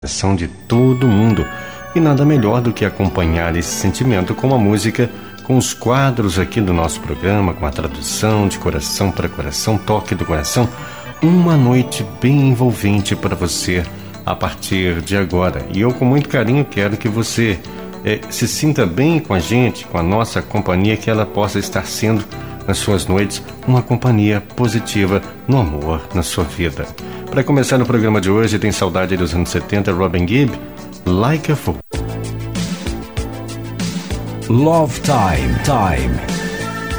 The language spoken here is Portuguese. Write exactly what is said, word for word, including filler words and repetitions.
Coração de todo mundo. E nada melhor do que acompanhar esse sentimento com a música, com os quadros aqui do nosso programa, com a tradução de coração para coração, toque do coração. Uma noite bem envolvente para você a partir de agora. E eu, com muito carinho, quero que você eh, se sinta bem com a gente, com a nossa companhia, que ela possa estar sendo, nas suas noites, uma companhia positiva no amor, na sua vida. Para começar o programa de hoje, tem saudade dos anos setenta, Robin Gibb, Like a Fool. Love Time, Time.